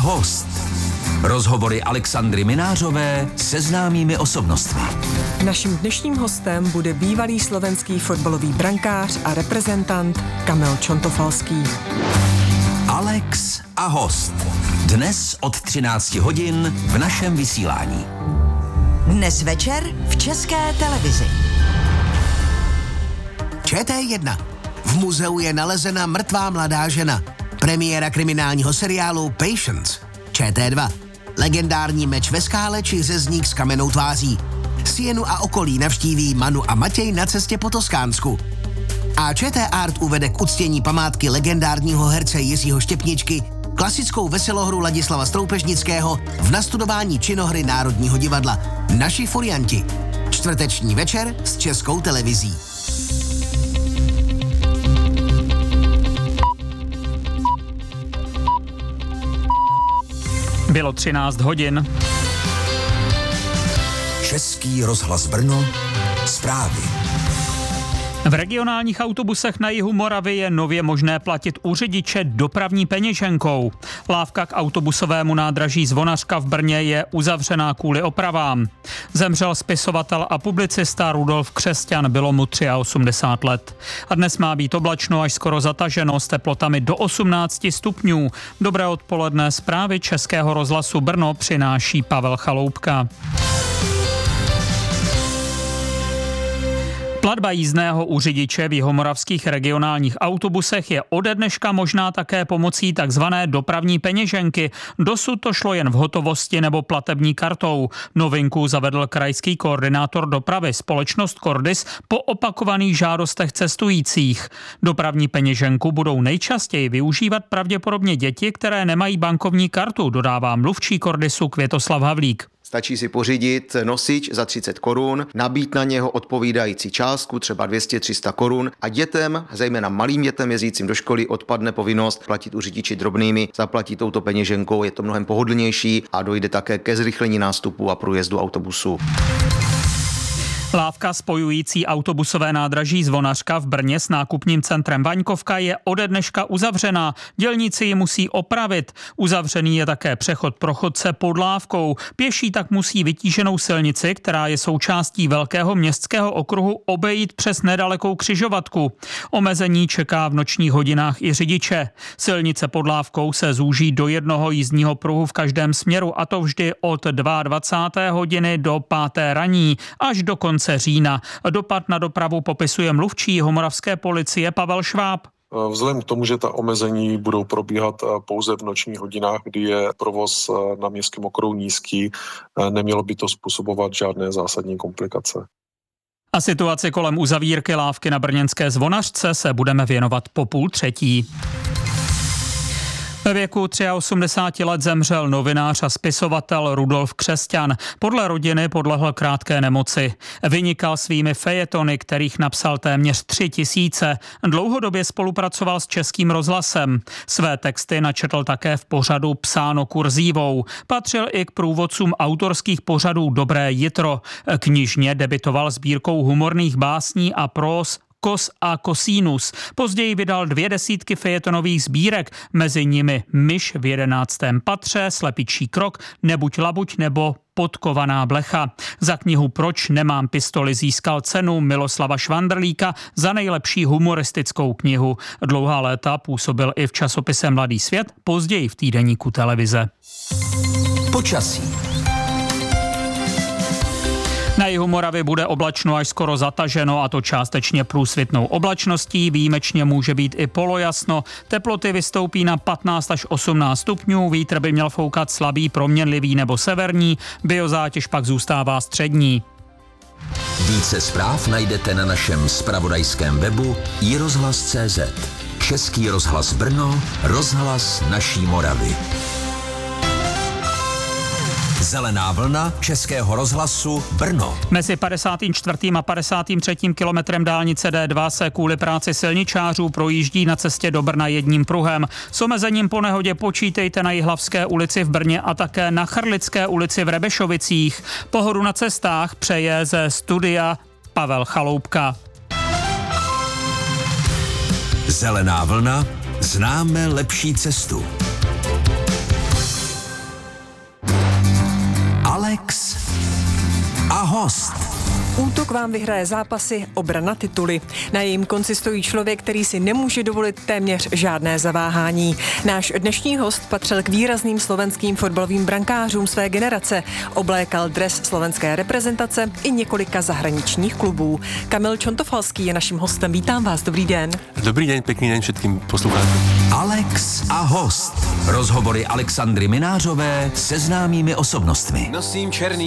host. Rozhovory Alexandry Minářové se známými osobnostmi. Naším dnešním hostem bude bývalý slovenský fotbalový brankář a reprezentant Kamil Čontofalský. Alex a host. Dnes od 13 hodin v našem vysílání. Dnes večer v České televizi. ČT1. V muzeu je nalezena mrtvá mladá žena. Premiéra kriminálního seriálu Patience. ČT2. Legendární meč ve skále či řezník s kamennou tváří. Sienu a okolí navštíví Manu a Matěj na cestě po Toskánsku. A ČT Art uvede k uctění památky legendárního herce Jiřího Štěpničky klasickou veselohru Ladislava Stroupežnického v nastudování činohry Národního divadla Naši furianti. Čtvrteční večer s Českou televizí. Bylo 13 hodin. Český rozhlas Brno. Zprávy. V regionálních autobusech na jihu Moravy je nově možné platit u řidiče dopravní peněženkou. Lávka k autobusovému nádraží Zvonařka v Brně je uzavřená kvůli opravám. Zemřel spisovatel a publicista Rudolf Křesťan, bylo mu 83 let. A dnes má být oblačno až skoro zataženo s teplotami do 18 stupňů. Dobré odpoledne, zprávy Českého rozhlasu Brno přináší Pavel Chaloupka. Platba jízdného u řidiče v jihomoravských regionálních autobusech je ode dneška možná také pomocí takzvané dopravní peněženky. Dosud to šlo jen v hotovosti nebo platební kartou. Novinku zavedl krajský koordinátor dopravy společnost Cordis po opakovaných žádostech cestujících. Dopravní peněženku budou nejčastěji využívat pravděpodobně děti, které nemají bankovní kartu, dodává mluvčí Cordisu Květoslav Havlík. Stačí si pořídit nosič za 30 korun, nabít na něho odpovídající částku, třeba 200-300 korun a dětem, zejména malým dětem jezdícím do školy, odpadne povinnost platit u řidiči drobnými, zaplatí touto peněženkou, je to mnohem pohodlnější a dojde také ke zrychlení nástupu a průjezdu autobusu. Lávka spojující autobusové nádraží Zvonařka v Brně s nákupním centrem Vaňkovka je ode dneška uzavřená. Dělníci ji musí opravit. Uzavřený je také přechod pro chodce pod lávkou. Pěší tak musí vytíženou silnici, která je součástí velkého městského okruhu, obejít přes nedalekou křižovatku. Omezení čeká v nočních hodinách i řidiče. Silnice pod lávkou se zúží do jednoho jízdního pruhu v každém směru, a to vždy od 22. hodiny do 5. raní až do konce října. Dopad na dopravu popisuje mluvčí jihomoravské policie Pavel Šváb. Vzhledem k tomu, že ta omezení budou probíhat pouze v nočních hodinách, kdy je provoz na městském okruhu nízký, nemělo by to způsobovat žádné zásadní komplikace. A situaci kolem uzavírky lávky na brněnské Zvonařce se budeme věnovat po 2:30. Ve věku 83 let zemřel novinář a spisovatel Rudolf Křesťan. Podle rodiny podlehl krátké nemoci. Vynikal svými fejetony, kterých napsal téměř 3000. Dlouhodobě spolupracoval s Českým rozhlasem. Své texty načetl také v pořadu Psáno kurzívou. Patřil i k průvodcům autorských pořadů Dobré jitro. Knižně debitoval sbírkou humorných básní a próz Kos a Kosínus. Později vydal 20 fejetonových sbírek, mezi nimi Myš v 11. patře, Slepičí krok, Nebuď labuť nebo Podkovaná blecha. Za knihu Proč nemám pistoli získal cenu Miloslava Švandrlíka za nejlepší humoristickou knihu. Dlouhá léta působil i v časopise Mladý svět, později v týdeníku Televize. Počasí. Na jihu Moravy bude oblačno až skoro zataženo, a to částečně průsvitnou oblačností, výjimečně může být i polojasno. Teploty vystoupí na 15 až 18 stupňů, vítr by měl foukat slabý, proměnlivý nebo severní, biozátěž pak zůstává střední. Více zpráv najdete na našem zpravodajském webu iRozhlas.cz. Český rozhlas Brno, rozhlas naší Moravy. Zelená vlna Českého rozhlasu Brno. Mezi 54. a 53. kilometrem dálnice D2 se kvůli práci silničářů projíždí na cestě do Brna jedním pruhem. S omezením po nehodě počítejte na Jihlavské ulici v Brně a také na Chrlické ulici v Rebešovicích. Pohodu na cestách přeje ze studia Pavel Chaloupka. Zelená vlna, známe lepší cestu. host. Útok vám vyhraje zápasy, obrana tituly. Na jejím konci stojí člověk, který si nemůže dovolit téměř žádné zaváhání. Náš dnešní host patřil k výrazným slovenským fotbalovým brankářům své generace. Oblékal dres slovenské reprezentace i několika zahraničních klubů. Kamil Čontofalský je naším hostem. Vítám vás, dobrý den. Dobrý den, pěkný den všetkým posluchačům. Alex a host. Rozhovory Alexandry Minářové se známými osobnostmi. Nosím černý